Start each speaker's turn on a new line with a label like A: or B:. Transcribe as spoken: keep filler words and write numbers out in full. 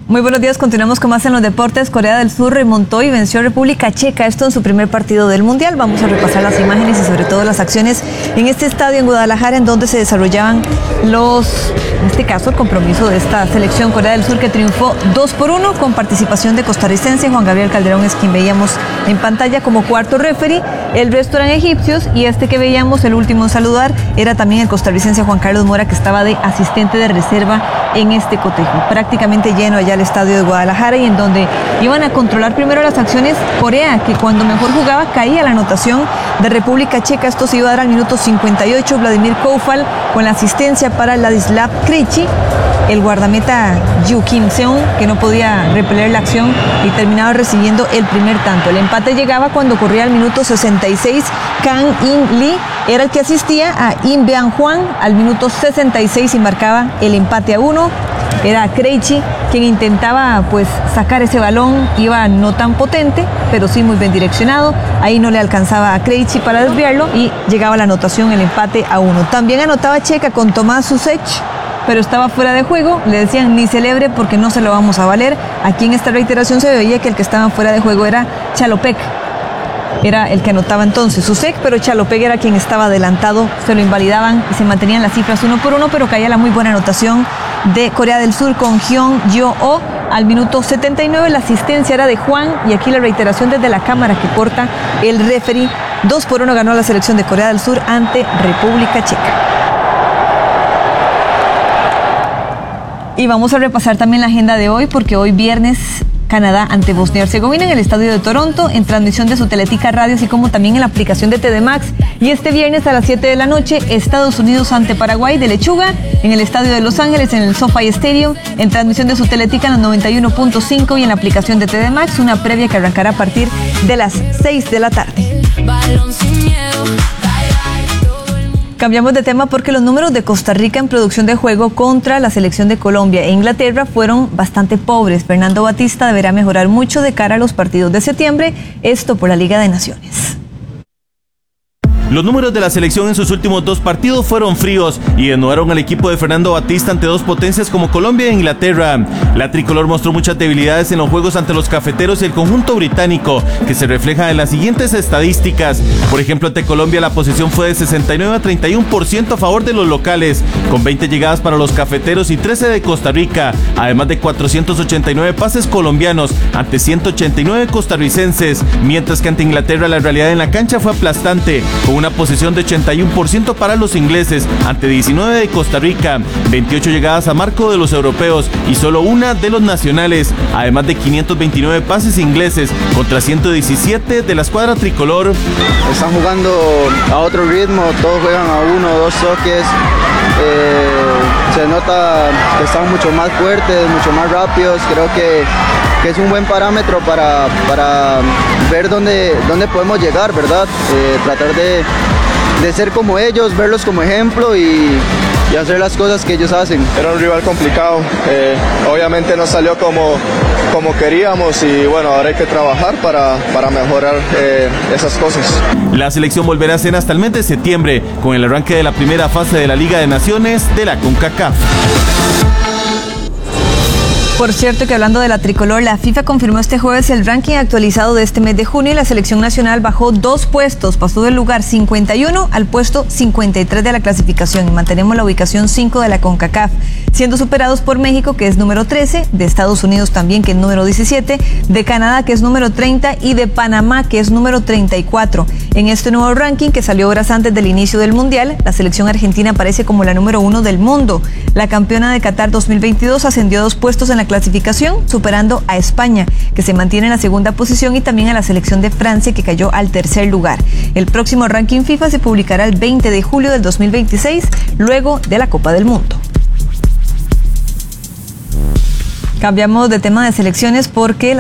A: Muy buenos días, continuamos con más en los deportes. Corea del Sur remontó y venció a República Checa, esto en su primer partido del Mundial. Vamos a repasar las imágenes y sobre todo las acciones en este estadio en Guadalajara, en donde se desarrollaban los, en este caso, el compromiso de esta selección Corea del Sur, que triunfó dos por uno con participación de costarricense. Juan Gabriel Calderón es quien veíamos en pantalla como cuarto referee. El resto eran egipcios y este que veíamos, el último en saludar, era también el costarricense Juan Carlos Mora, que estaba de asistente de reserva en este cotejo. Prácticamente lleno allá el estadio de Guadalajara, y en donde iban a controlar primero las acciones Corea, que cuando mejor jugaba caía la anotación de República Checa. Esto se iba a dar al minuto cincuenta y ocho. Vladimir Koufal con la asistencia para Ladislav Krejci, el guardameta Yu Kim-seung, que no podía repeler la acción y terminaba recibiendo el primer tanto. El empate llegaba cuando corría al minuto sesenta y seis. Kang In Lee era el que asistía a Im Bean Hwan al minuto sesenta y seis y marcaba el empate a uno. Era Krejci quien intentaba pues sacar ese balón, iba no tan potente, pero sí muy bien direccionado. Ahí no le alcanzaba a Krejci para desviarlo y llegaba la anotación, el empate a uno. También anotaba Checa con Tomás Susek, pero estaba fuera de juego. Le decían ni celebre porque no se lo vamos a valer. Aquí en esta reiteración se veía que el que estaba fuera de juego era Chalopek. Era el que anotaba entonces Susek, pero Chalopek era quien estaba adelantado. Se lo invalidaban y se mantenían las cifras uno por uno, pero caía la muy buena anotación de Corea del Sur con Hyun Jo-oh al minuto setenta y nueve. La asistencia era de Juan, y aquí la reiteración desde la cámara que corta el referee. dos por uno ganó la selección de Corea del Sur ante República Checa. Y vamos a repasar también la agenda de hoy, porque hoy viernes Canadá ante Bosnia y Herzegovina en el estadio de Toronto, en transmisión de su Teletica Radio, así como también en la aplicación de T D Max. Y este viernes a las siete de la noche, Estados Unidos ante Paraguay de Lechuga, en el estadio de Los Ángeles, en el SoFi Stadium, en transmisión de su Teletica en los noventa y uno punto cinco y en la aplicación de T D Max, una previa que arrancará a partir de las seis de la tarde. Cambiamos de tema porque los números de Costa Rica en producción de juego contra la selección de Colombia e Inglaterra fueron bastante pobres. Fernando Batista deberá mejorar mucho de cara a los partidos de septiembre, esto por la Liga de Naciones.
B: Los números de la selección en sus últimos dos partidos fueron fríos y desnudaron al equipo de Fernando Batista ante dos potencias como Colombia e Inglaterra. La tricolor mostró muchas debilidades en los juegos ante los cafeteros y el conjunto británico, que se refleja en las siguientes estadísticas. Por ejemplo, ante Colombia la posesión fue de sesenta y nueve a treinta y uno por ciento a favor de los locales, con veinte llegadas para los cafeteros y trece de Costa Rica, además de cuatrocientos ochenta y nueve pases colombianos ante ciento ochenta y nueve costarricenses, mientras que ante Inglaterra la realidad en la cancha fue aplastante, con una posesión de ochenta y uno por ciento para los ingleses ante diecinueve de Costa Rica, veintiocho llegadas a marco de los europeos y solo una de los nacionales, además de quinientos veintinueve pases ingleses contra ciento diecisiete de la escuadra tricolor.
C: Están jugando a otro ritmo, todos juegan a uno o dos toques. Eh, se nota que están mucho más fuertes, mucho más rápidos. Creo que, que es un buen parámetro para, para ver dónde, dónde podemos llegar, ¿verdad? Eh, tratar de, de ser como ellos, verlos como ejemplo y, y hacer las cosas que ellos hacen.
D: Era un rival complicado, eh, obviamente no salió como, como queríamos y bueno, ahora hay que trabajar para, para mejorar eh, esas cosas.
B: La selección volverá a cena hasta el mes de septiembre con el arranque de la primera fase de la Liga de Naciones de la CONCACAF.
A: Por cierto que hablando de la tricolor, la FIFA confirmó este jueves el ranking actualizado de este mes de junio y la selección nacional bajó dos puestos, pasó del lugar cincuenta y uno al puesto cincuenta y tres de la clasificación y mantenemos la ubicación cinco de la CONCACAF, siendo superados por México, que es número trece, de Estados Unidos también, que es número diecisiete, de Canadá, que es número treinta, y de Panamá, que es número treinta y cuatro. En este nuevo ranking, que salió horas antes del inicio del Mundial, la selección argentina aparece como la número uno del mundo. La campeona de Qatar dos mil veintidós ascendió dos puestos en la clasificación, superando a España, que se mantiene en la segunda posición, y también a la selección de Francia, que cayó al tercer lugar. El próximo ranking FIFA se publicará el veinte de julio del dos mil veintiséis, luego de la Copa del Mundo. Cambiamos de tema de selecciones porque